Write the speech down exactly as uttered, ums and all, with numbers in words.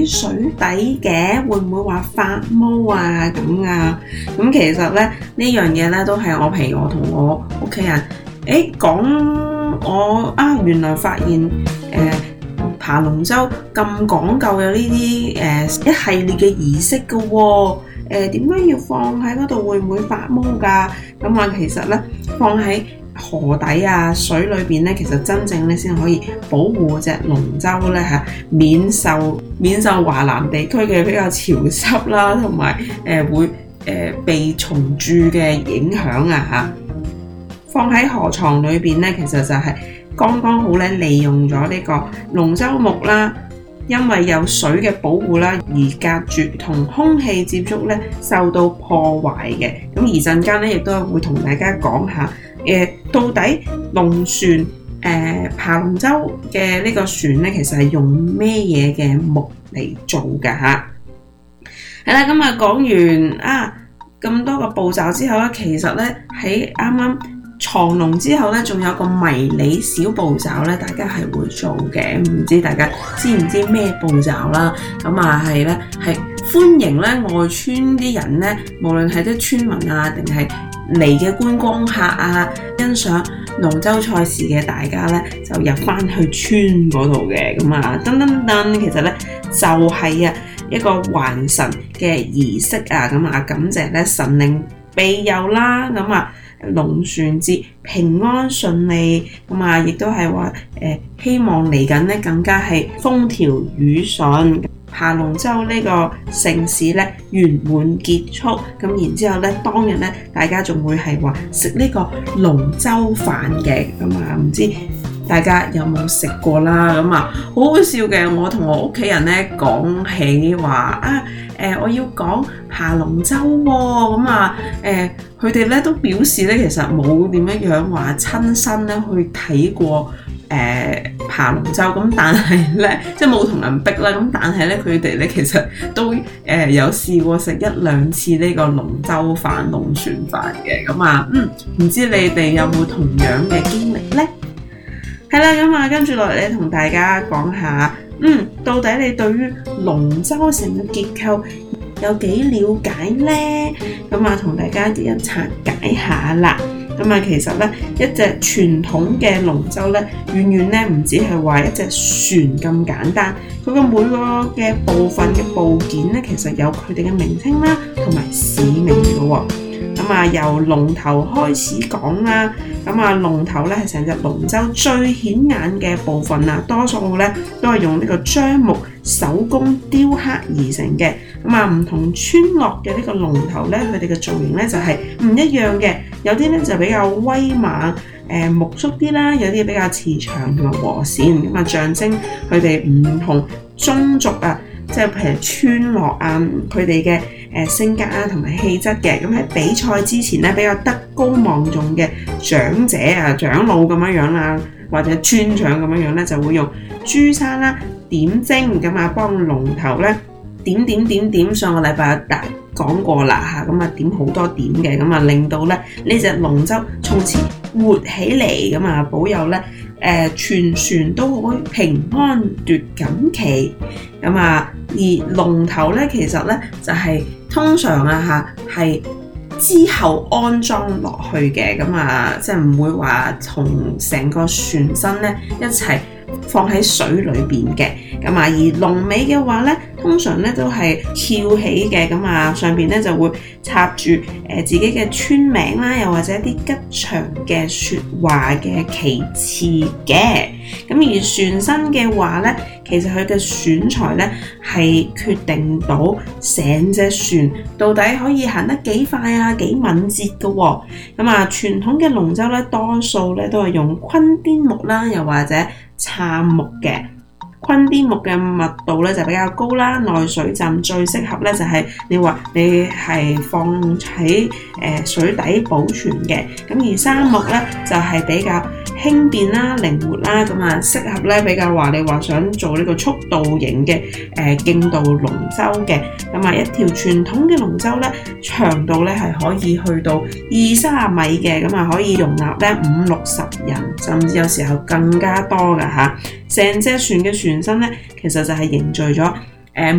水底嘅，會唔會話發毛啊咁啊？咁其實咧呢樣嘢咧都係我譬如我同我屋企人誒講我啊，原來發現誒、呃、爬龍舟咁講究有呢啲誒一系列嘅儀式嘅喎。誒點解要放喺嗰度？會唔會發毛㗎？咁啊，其實咧放喺河底啊水裏邊咧，其實真正咧先可以保護隻龍舟咧嚇免受免受華南地區嘅比較潮濕啦，同埋誒會誒、呃、被蟲蛀嘅影響啊嚇。放喺河床裏邊咧，其實就係剛剛好咧利用咗呢個龍舟木啦。因為有水嘅保護啦，而隔絕同空氣接觸咧受到破壞嘅。咁而陣間咧亦都會同大家講下，誒、呃、到底龍船誒、呃、爬龍舟嘅呢個船咧，其實係用咩嘢嘅木嚟做㗎嚇？係啦，咁啊講完啊咁多個步驟之後咧，其實咧喺啱啱藏龍之後咧，仲有個迷你小步驟咧，大家係會做嘅。唔知大家知唔知咩步驟啦？咁啊係咧，係歡迎咧外村啲人咧，無論係啲村民啊，定係嚟嘅觀光客啊，欣賞龍舟賽事嘅大家咧，就入翻去村嗰度嘅。咁啊，噔噔噔，其實咧就係啊一個還神嘅儀式啊。咁啊，感謝咧神靈庇佑啦。咁啊。龍船節平安順利，咁啊，亦都係話誒，希望嚟緊咧更加係風調雨順，爬龍舟呢個盛事咧圓滿結束。咁然之後咧，當日咧大家仲會係話食呢個龍舟飯嘅，咁啊唔知大家有冇食過啦？咁啊好好笑嘅，我同我屋企人咧講起話啊。誒、呃，我要講爬龍舟喎，咁啊，誒，佢哋咧都表示咧，其實冇點樣樣話親身咧去睇過誒、呃、爬龍舟，咁但係咧，即係冇同人逼啦，咁但係咧，佢哋咧其實都誒、呃、有試過食一兩次呢個龍舟飯、龍船飯嘅，咁啊，嗯，唔知你哋有冇同樣嘅經歷咧？係啦，咁啊，跟住落嚟同大家講下。嗯，到底你對於龍舟成個結構有幾了解呢？咁啊，同大家一齊解下啦。咁啊，其實咧，一隻傳統嘅龍舟咧，遠遠咧唔止係話一隻船咁簡單，佢個每個嘅部分嘅部件咧，其實有佢哋嘅名稱啦，同埋使命嘅喎。咁啊，由龍頭開始講啦。咁啊，龍頭咧係成隻龍舟最顯眼嘅部分啊，多數咧都係用呢個樟木手工雕刻而成嘅。咁啊，唔同村落嘅呢個龍頭咧，佢哋嘅造型咧就係唔一樣嘅。有啲咧就比較威猛，誒木叔啲啦；有啲比較慈祥同埋和善，咁啊象徵佢哋唔同宗族啊，即係譬如村落啊，佢哋嘅誒性格啊同埋氣質嘅。咁喺比賽之前咧，比較德高望重嘅長者啊、長老咁樣樣啦，或者村長咁樣樣咧，就會用朱砂啦、點睛咁啊，幫龍頭咧點點點點。上個禮拜大講過啦嚇，咁啊點好多點嘅，咁啊令到咧呢隻龍舟從此活起嚟，咁啊保佑咧誒全船都好平安奪錦旗。咁啊而龍頭咧其實咧就係、是、通常啊嚇係之後安裝落去嘅，咁啊即係唔會話同成個船身咧一齊放喺水裏邊嘅。咁啊而龍尾嘅話咧，通常咧都係翹起嘅，咁啊上邊咧就會插住誒、呃、自己嘅村名啦，又或者一啲吉祥嘅説話嘅旗幟嘅。咁而船身嘅話咧，其實佢嘅選材咧係決定到成隻船到底可以行得幾快啊，幾敏捷嘅喎。咁啊傳統嘅龍舟咧，多數咧都係用昆甸木啦，又或者杉木嘅。昆甸木嘅密度咧就比較高啦，耐水浸最適合咧就係你話你係放喺誒水底保存嘅。咁而杉木咧就係比較輕便啦、靈活啦，咁啊適合咧比較話你話想做呢個速度型嘅誒競渡龍舟嘅。咁啊一條傳統嘅龍舟咧長度咧係可以去到二三十米嘅，咁啊可以容納咧五六十人，甚至有時候更加多㗎嚇。成隻船嘅船身咧，其實就係凝聚咗